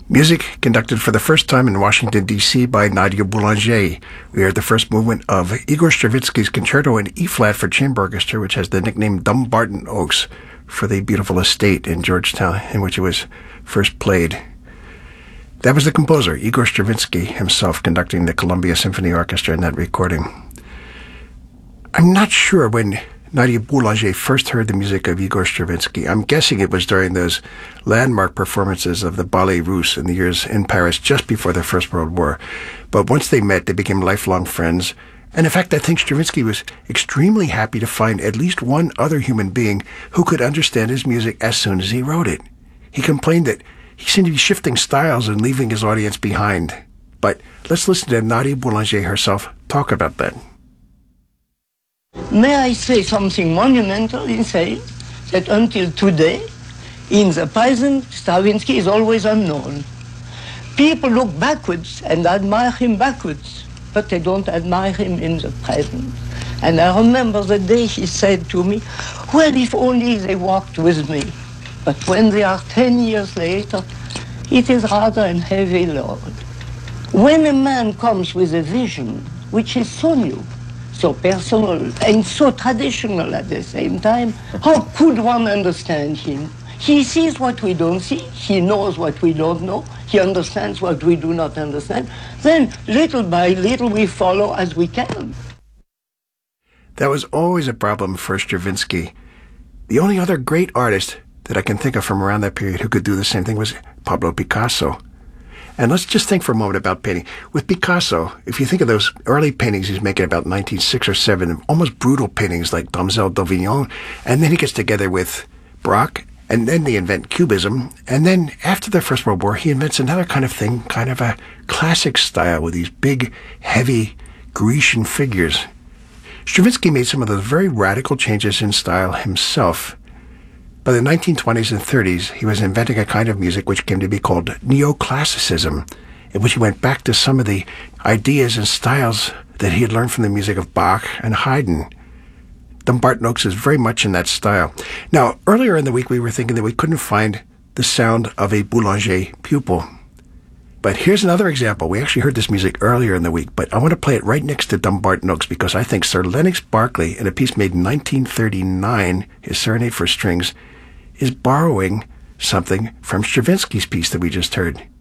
Music conducted for the first time in Washington, D.C. by Nadia Boulanger. We heard the first movement of Igor Stravinsky's Concerto in E-flat for chamber orchestra, which has the nickname Dumbarton Oaks for the beautiful estate in Georgetown in which it was first played. That was the composer, Igor Stravinsky himself, conducting the Columbia Symphony Orchestra in that recording. I'm not sure when Nadia Boulanger first heard the music of Igor Stravinsky. I'm guessing it was during those landmark performances of the Ballet Russe in the years in Paris just before the First World War. But once they met, they became lifelong friends. And in fact, I think Stravinsky was extremely happy to find at least one other human being who could understand his music as soon as he wrote it. He complained that he seemed to be shifting styles and leaving his audience behind. But let's listen to Nadia Boulanger herself talk about that. May I say something monumental in saying that until today, in the present, Stravinsky is always unknown. People look backwards and admire him backwards, but they don't admire him in the present. And I remember the day he said to me, well, if only they walked with me. But when they are 10 years later, it is rather a heavy load. When a man comes with a vision, which is so new, so personal and so traditional at the same time, how could one understand him? He sees what we don't see, he knows what we don't know, he understands what we do not understand. Then, little by little, we follow as we can. That was always a problem for Stravinsky. The only other great artist that I can think of from around that period who could do the same thing was Pablo Picasso. And let's just think for a moment about painting. With Picasso, if you think of those early paintings he's making about 1906 or 7, almost brutal paintings like Demoiselle d'Auvergne, and then he gets together with Braque, and then they invent Cubism, and then after the First World War, he invents another kind of thing, kind of a classic style with these big, heavy Grecian figures. Stravinsky made some of those very radical changes in style himself. By the 1920s and 30s, he was inventing a kind of music which came to be called neoclassicism, in which he went back to some of the ideas and styles that he had learned from the music of Bach and Haydn. Dumbarton Oaks is very much in that style. Now, earlier in the week, we were thinking that we couldn't find the sound of a Boulanger pupil. But here's another example. We actually heard this music earlier in the week, but I want to play it right next to Dumbarton Oaks because I think Sir Lennox Berkeley, in a piece made in 1939, his Serenade for Strings, is borrowing something from Stravinsky's piece that we just heard.